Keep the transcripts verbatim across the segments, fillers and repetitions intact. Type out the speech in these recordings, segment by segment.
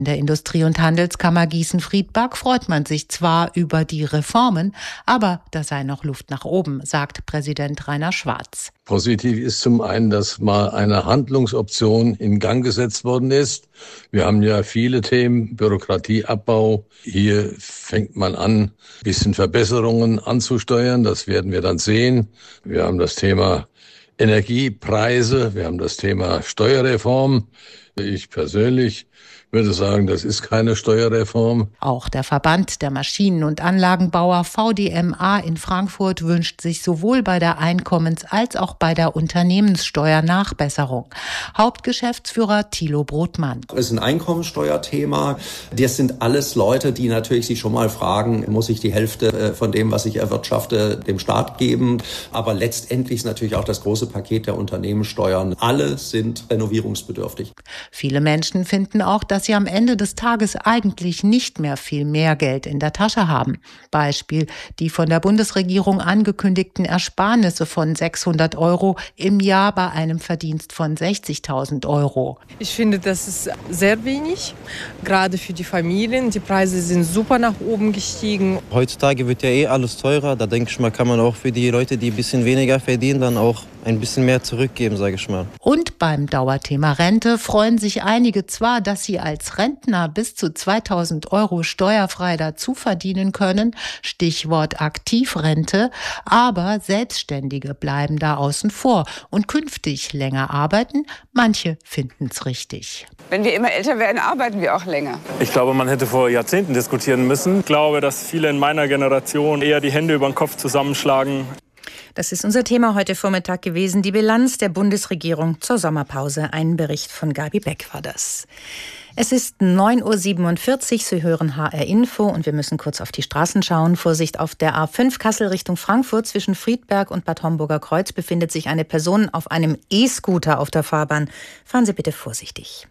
In der Industrie- und Handelskammer Gießen-Friedberg freut man sich zwar über die Reformen, aber da sei noch Luft nach oben, sagt Präsident Rainer Schwarz. Positiv ist zum einen, dass mal eine Handlungsoption in Gang gesetzt worden ist. Wir haben ja viele Themen, Bürokratieabbau. Hier fängt man an, ein bisschen Verbesserungen anzusteuern. Das werden wir dann sehen. Wir haben das Thema Energiepreise, wir haben das Thema Steuerreform. Ich persönlich würde sagen, das ist keine Steuerreform. Auch der Verband der Maschinen- und Anlagenbauer V D M A in Frankfurt wünscht sich sowohl bei der Einkommens- als auch bei der Unternehmenssteuer Nachbesserung. Hauptgeschäftsführer Thilo Brotmann. Es ist ein Einkommensteuerthema. Das sind alles Leute, die natürlich sich schon mal fragen, muss ich die Hälfte von dem, was ich erwirtschafte, dem Staat geben? Aber letztendlich ist natürlich auch das große Paket der Unternehmenssteuern. Alle sind renovierungsbedürftig. Viele Menschen finden auch, dass sie am Ende des Tages eigentlich nicht mehr viel mehr Geld in der Tasche haben. Beispiel die von der Bundesregierung angekündigten Ersparnisse von sechshundert Euro im Jahr bei einem Verdienst von sechzigtausend Euro. Ich finde, das ist sehr wenig, gerade für die Familien. Die Preise sind super nach oben gestiegen. Heutzutage wird ja eh alles teurer. Da denke ich mal, kann man auch für die Leute, die ein bisschen weniger verdienen, dann auch ein bisschen mehr zurückgeben, sage ich mal. Und beim Dauerthema Rente freuen sich einige zwar, dass sie als Rentner bis zu zweitausend Euro steuerfrei dazu verdienen können, Stichwort Aktivrente, aber Selbstständige bleiben da außen vor und künftig länger arbeiten. Manche finden's richtig. Wenn wir immer älter werden, arbeiten wir auch länger. Ich glaube, man hätte vor Jahrzehnten diskutieren müssen. Ich glaube, dass viele in meiner Generation eher die Hände über den Kopf zusammenschlagen. Das ist unser Thema heute Vormittag gewesen. Die Bilanz der Bundesregierung zur Sommerpause. Ein Bericht von Gabi Beck war das. Es ist neun Uhr siebenundvierzig. Sie hören H R Info und wir müssen kurz auf die Straßen schauen. Vorsicht, auf der A fünf Kassel Richtung Frankfurt zwischen Friedberg und Bad Homburger Kreuz befindet sich eine Person auf einem E-Scooter auf der Fahrbahn. Fahren Sie bitte vorsichtig.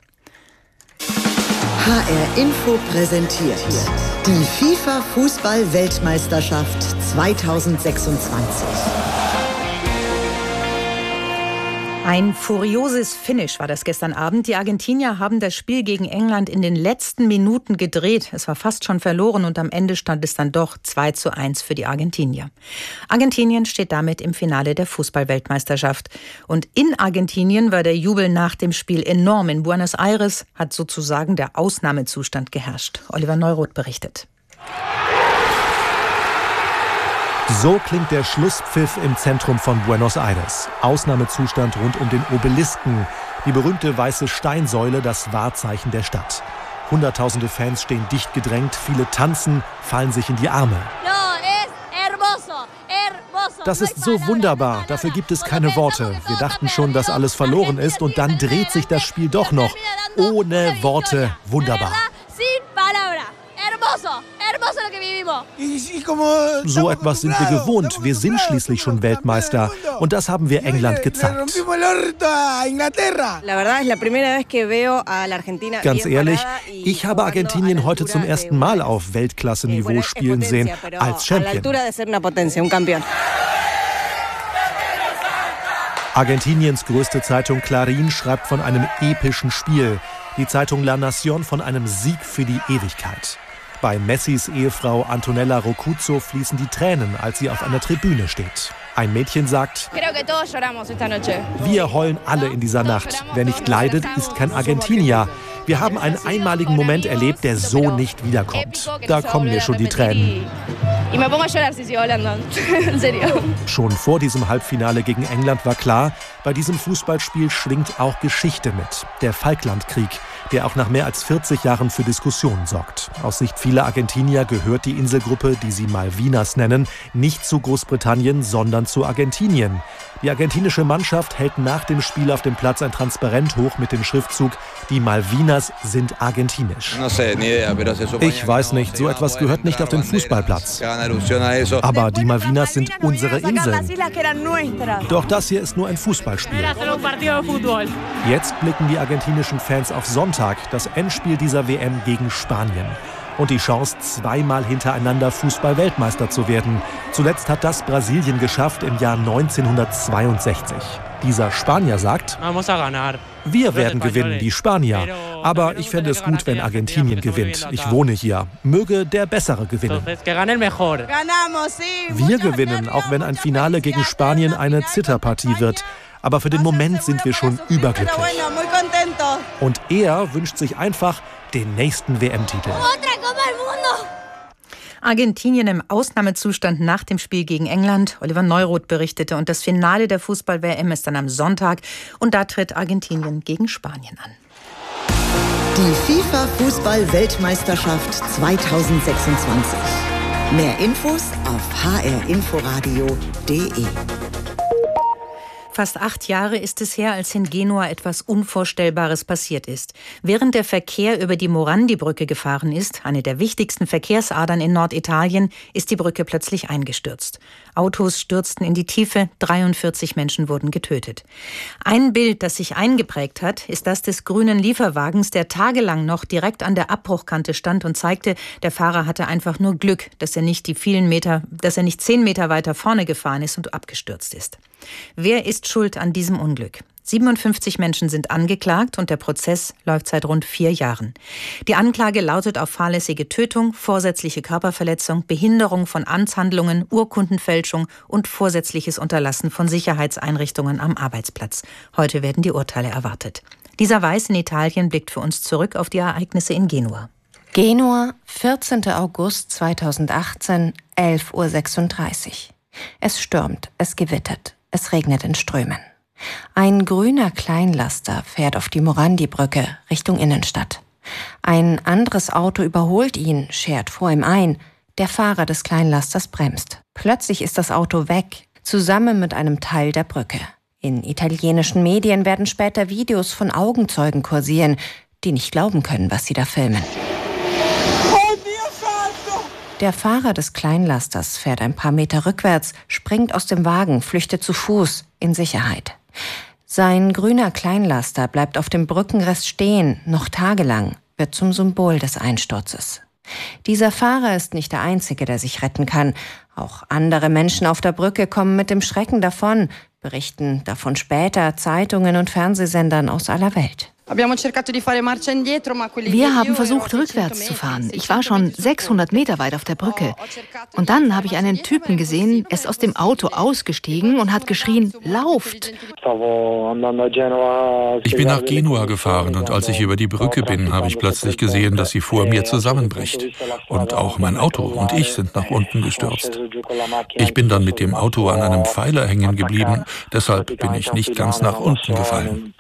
H R Info präsentiert die FIFA-Fußball-Weltmeisterschaft zweitausendsechsundzwanzig. Ein furioses Finish war das gestern Abend. Die Argentinier haben das Spiel gegen England in den letzten Minuten gedreht. Es war fast schon verloren und am Ende stand es dann doch zwei zu eins für die Argentinier. Argentinien steht damit im Finale der Fußball-Weltmeisterschaft. Und in Argentinien war der Jubel nach dem Spiel enorm. In Buenos Aires hat sozusagen der Ausnahmezustand geherrscht. Oliver Neuroth berichtet. So klingt der Schlusspfiff im Zentrum von Buenos Aires. Ausnahmezustand rund um den Obelisken, die berühmte weiße Steinsäule, das Wahrzeichen der Stadt. Hunderttausende Fans stehen dicht gedrängt, viele tanzen, fallen sich in die Arme. Das ist so wunderbar, dafür gibt es keine Worte. Wir dachten schon, dass alles verloren ist und dann dreht sich das Spiel doch noch. Ohne Worte, wunderbar. So etwas sind wir gewohnt. Wir sind schließlich schon Weltmeister. Und das haben wir England gezeigt. Ganz ehrlich, ich habe Argentinien heute zum ersten Mal auf Weltklasse-Niveau spielen sehen, als Champion. Argentiniens größte Zeitung Clarín schreibt von einem epischen Spiel. Die Zeitung La Nación von einem Sieg für die Ewigkeit. Bei Messis Ehefrau Antonella Rocuzzo fließen die Tränen, als sie auf einer Tribüne steht. Ein Mädchen sagt, wir heulen alle in dieser Nacht. Wer nicht leidet, ist kein Argentinier. Wir haben einen einmaligen Moment erlebt, der so nicht wiederkommt. Da kommen mir schon die Tränen. Schon vor diesem Halbfinale gegen England war klar, bei diesem Fußballspiel schwingt auch Geschichte mit. Der Falklandkrieg, der auch nach mehr als vierzig Jahren für Diskussionen sorgt. Aus Sicht vieler Argentinier gehört die Inselgruppe, die sie Malvinas nennen, nicht zu Großbritannien, sondern zu Argentinien. Die argentinische Mannschaft hält nach dem Spiel auf dem Platz ein Transparent hoch mit dem Schriftzug „Die Malvinas sind argentinisch". Ich weiß nicht, so etwas gehört nicht auf den Fußballplatz. Aber die Malvinas sind unsere Inseln. Doch das hier ist nur ein Fußballspiel. Jetzt blicken die argentinischen Fans auf Sonntag, das Endspiel dieser W M gegen Spanien. Und die Chance, zweimal hintereinander Fußball-Weltmeister zu werden. Zuletzt hat das Brasilien geschafft im Jahr neunzehnhundertzweiundsechzig. Dieser Spanier sagt: Wir werden gewinnen, die Spanier. Aber ich fände es gut, wenn Argentinien gewinnt. Ich wohne hier. Möge der Bessere gewinnen. Wir gewinnen, auch wenn ein Finale gegen Spanien eine Zitterpartie wird. Aber für den Moment sind wir schon überglücklich. Und er wünscht sich einfach den nächsten W M-Titel. Argentinien im Ausnahmezustand nach dem Spiel gegen England. Oliver Neuroth berichtete. Und das Finale der Fußball-W M ist dann am Sonntag. Und da tritt Argentinien gegen Spanien an. Die FIFA-Fußball-Weltmeisterschaft zweitausendsechsundzwanzig. Mehr Infos auf h r inforadio punkt d e. Fast acht Jahre ist es her, als in Genua etwas Unvorstellbares passiert ist. Während der Verkehr über die Morandi-Brücke gefahren ist, eine der wichtigsten Verkehrsadern in Norditalien, ist die Brücke plötzlich eingestürzt. Autos stürzten in die Tiefe, dreiundvierzig Menschen wurden getötet. Ein Bild, das sich eingeprägt hat, ist das des grünen Lieferwagens, der tagelang noch direkt an der Abbruchkante stand und zeigte, der Fahrer hatte einfach nur Glück, dass er nicht die vielen Meter, dass er nicht zehn Meter weiter vorne gefahren ist und abgestürzt ist. Wer ist schuld an diesem Unglück? siebenundfünfzig Menschen sind angeklagt und der Prozess läuft seit rund vier Jahren. Die Anklage lautet auf fahrlässige Tötung, vorsätzliche Körperverletzung, Behinderung von Amtshandlungen, Urkundenfälschung und vorsätzliches Unterlassen von Sicherheitseinrichtungen am Arbeitsplatz. Heute werden die Urteile erwartet. Lisa Weiß in Italien blickt für uns zurück auf die Ereignisse in Genua. Genua, vierzehnten August zweitausendachtzehn, elf Uhr sechsunddreißig. Es stürmt, es gewittert, es regnet in Strömen. Ein grüner Kleinlaster fährt auf die Morandi-Brücke Richtung Innenstadt. Ein anderes Auto überholt ihn, schert vor ihm ein. Der Fahrer des Kleinlasters bremst. Plötzlich ist das Auto weg, zusammen mit einem Teil der Brücke. In italienischen Medien werden später Videos von Augenzeugen kursieren, die nicht glauben können, was sie da filmen. Der Fahrer des Kleinlasters fährt ein paar Meter rückwärts, springt aus dem Wagen, flüchtet zu Fuß in Sicherheit. Sein grüner Kleinlaster bleibt auf dem Brückenrest stehen, noch tagelang, wird zum Symbol des Einsturzes. Dieser Fahrer ist nicht der Einzige, der sich retten kann. Auch andere Menschen auf der Brücke kommen mit dem Schrecken davon, berichten davon später Zeitungen und Fernsehsendern aus aller Welt. Wir haben versucht, rückwärts zu fahren. Ich war schon sechshundert Meter weit auf der Brücke. Und dann habe ich einen Typen gesehen, er ist aus dem Auto ausgestiegen und hat geschrien, lauft! Ich bin nach Genua gefahren und als ich über die Brücke bin, habe ich plötzlich gesehen, dass sie vor mir zusammenbricht. Und auch mein Auto und ich sind nach unten gestürzt. Ich bin dann mit dem Auto an einem Pfeiler hängen geblieben, deshalb bin ich nicht ganz nach unten gefallen.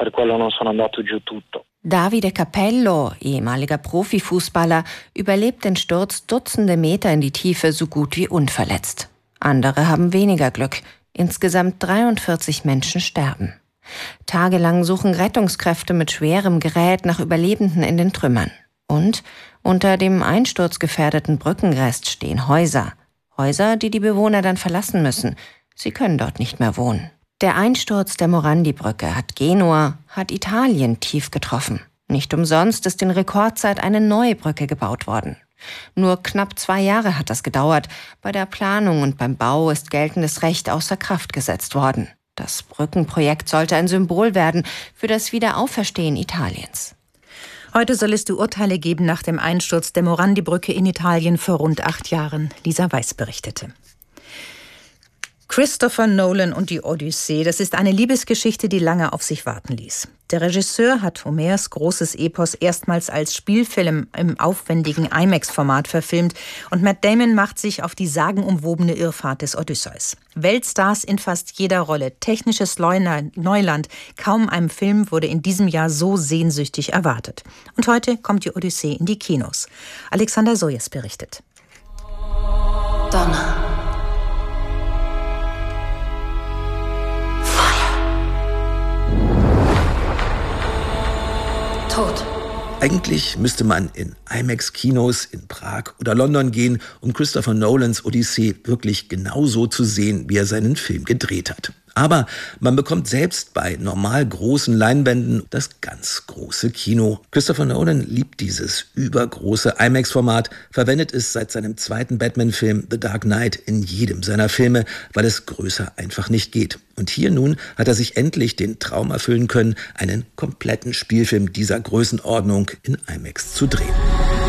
Davide Capello, ehemaliger Profifußballer, überlebt den Sturz Dutzende Meter in die Tiefe so gut wie unverletzt. Andere haben weniger Glück. Insgesamt dreiundvierzig Menschen sterben. Tagelang suchen Rettungskräfte mit schwerem Gerät nach Überlebenden in den Trümmern. Und unter dem einsturzgefährdeten Brückenrest stehen Häuser. Häuser, die die Bewohner dann verlassen müssen. Sie können dort nicht mehr wohnen. Der Einsturz der Morandi-Brücke hat Genua, hat Italien tief getroffen. Nicht umsonst ist in Rekordzeit eine neue Brücke gebaut worden. Nur knapp zwei Jahre hat das gedauert. Bei der Planung und beim Bau ist geltendes Recht außer Kraft gesetzt worden. Das Brückenprojekt sollte ein Symbol werden für das Wiederauferstehen Italiens. Heute soll es die Urteile geben nach dem Einsturz der Morandi-Brücke in Italien vor rund acht Jahren. Lisa Weiß berichtete. Christopher Nolan und die Odyssee, das ist eine Liebesgeschichte, die lange auf sich warten ließ. Der Regisseur hat Homers großes Epos erstmals als Spielfilm im aufwendigen IMAX-Format verfilmt und Matt Damon macht sich auf die sagenumwobene Irrfahrt des Odysseus. Weltstars in fast jeder Rolle, technisches Neuland, kaum einem Film wurde in diesem Jahr so sehnsüchtig erwartet. Und heute kommt die Odyssee in die Kinos. Alexander Sojes berichtet. Donner. Tod. Eigentlich müsste man in IMAX-Kinos in Prag oder London gehen, um Christopher Nolans Odyssee wirklich genauso zu sehen, wie er seinen Film gedreht hat. Aber man bekommt selbst bei normal großen Leinwänden das ganz große Kino. Christopher Nolan liebt dieses übergroße IMAX-Format, verwendet es seit seinem zweiten Batman-Film The Dark Knight in jedem seiner Filme, weil es größer einfach nicht geht. Und hier nun hat er sich endlich den Traum erfüllen können, einen kompletten Spielfilm dieser Größenordnung in IMAX zu drehen.